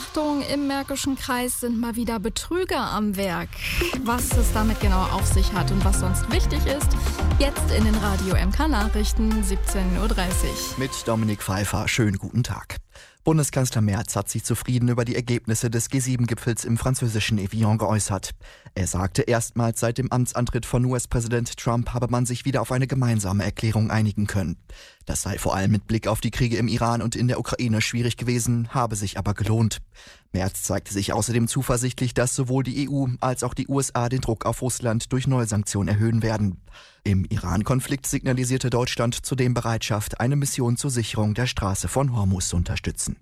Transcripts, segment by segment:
Achtung, im Märkischen Kreis sind mal wieder Betrüger am Werk. Was es damit genau auf sich hat und was sonst wichtig ist, jetzt in den Radio MK Nachrichten 17.30 Uhr. Mit Dominik Pfeiffer, schönen guten Tag. Bundeskanzler Merz hat sich zufrieden über die Ergebnisse des G7-Gipfels im französischen Evian geäußert. Er sagte, erstmals seit dem Amtsantritt von US-Präsident Trump habe man sich wieder auf eine gemeinsame Erklärung einigen können. Das sei vor allem mit Blick auf die Kriege im Iran und in der Ukraine schwierig gewesen, habe sich aber gelohnt. Merz zeigte sich außerdem zuversichtlich, dass sowohl die EU als auch die USA den Druck auf Russland durch neue Sanktionen erhöhen werden. Im Iran-Konflikt signalisierte Deutschland zudem Bereitschaft, eine Mission zur Sicherung der Straße von Hormuz zu unterstützen.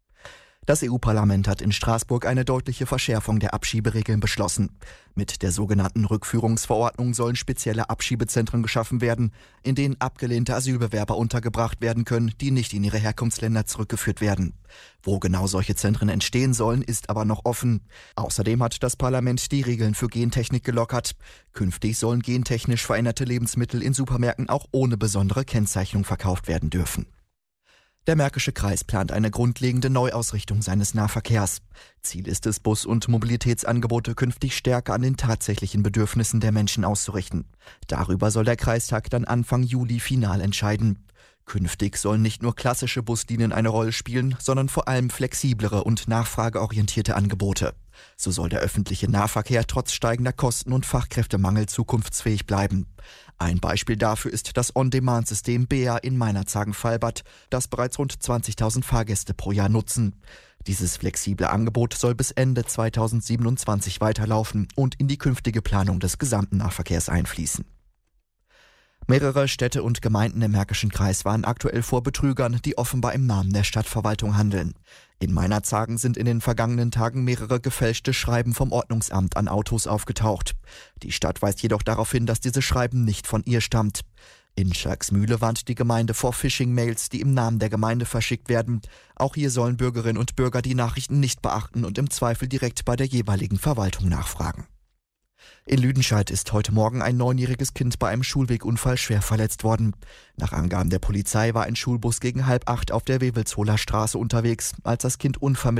Das EU-Parlament hat in Straßburg eine deutliche Verschärfung der Abschieberegeln beschlossen. Mit der sogenannten Rückführungsverordnung sollen spezielle Abschiebezentren geschaffen werden, in denen abgelehnte Asylbewerber untergebracht werden können, die nicht in ihre Herkunftsländer zurückgeführt werden. Wo genau solche Zentren entstehen sollen, ist aber noch offen. Außerdem hat das Parlament die Regeln für Gentechnik gelockert. Künftig sollen gentechnisch veränderte Lebensmittel in Supermärkten auch ohne besondere Kennzeichnung verkauft werden dürfen. Der Märkische Kreis plant eine grundlegende Neuausrichtung seines Nahverkehrs. Ziel ist es, Bus- und Mobilitätsangebote künftig stärker an den tatsächlichen Bedürfnissen der Menschen auszurichten. Darüber soll der Kreistag dann Anfang Juli final entscheiden. Künftig sollen nicht nur klassische Buslinien eine Rolle spielen, sondern vor allem flexiblere und nachfrageorientierte Angebote. So soll der öffentliche Nahverkehr trotz steigender Kosten und Fachkräftemangel zukunftsfähig bleiben. Ein Beispiel dafür ist das On-Demand-System BEA in Meinerzhagen-Fallbad, das bereits rund 20.000 Fahrgäste pro Jahr nutzen. Dieses flexible Angebot soll bis Ende 2027 weiterlaufen und in die künftige Planung des gesamten Nahverkehrs einfließen. Mehrere Städte und Gemeinden im Märkischen Kreis waren aktuell vor Betrügern, die offenbar im Namen der Stadtverwaltung handeln. In Meinerzhagen sind in den vergangenen Tagen mehrere gefälschte Schreiben vom Ordnungsamt an Autos aufgetaucht. Die Stadt weist jedoch darauf hin, dass diese Schreiben nicht von ihr stammt. In Schalksmühle warnt die Gemeinde vor Phishing-Mails, die im Namen der Gemeinde verschickt werden. Auch hier sollen Bürgerinnen und Bürger die Nachrichten nicht beachten und im Zweifel direkt bei der jeweiligen Verwaltung nachfragen. In Lüdenscheid ist heute Morgen ein 9-jähriges Kind bei einem Schulwegunfall schwer verletzt worden. Nach Angaben der Polizei war ein Schulbus gegen 7:30 auf der Wewelsholer Straße unterwegs, als das Kind unvermittelt